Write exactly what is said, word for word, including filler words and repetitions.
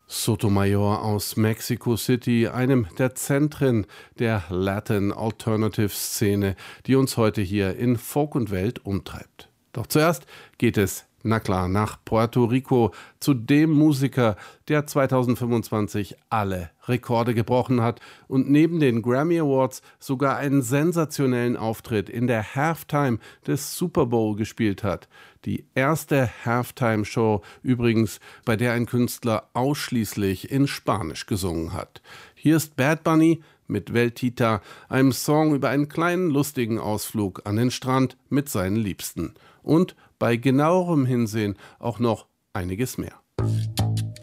Sotomayor aus Mexico City, einem der Zentren der Latin Alternative Szene, die uns heute hier in Folk und Welt umtreibt. Doch zuerst geht es, na klar, nach Puerto Rico zu dem Musiker, der zweitausendfünfundzwanzig alle Rekorde gebrochen hat und neben den Grammy Awards sogar einen sensationellen Auftritt in der Halftime des Super Bowl gespielt hat. Die erste Halftime-Show übrigens, bei der ein Künstler ausschließlich in Spanisch gesungen hat. Hier ist Bad Bunny mit Weltita, einem Song über einen kleinen lustigen Ausflug an den Strand mit seinen Liebsten. Und bei genauerem Hinsehen auch noch einiges mehr.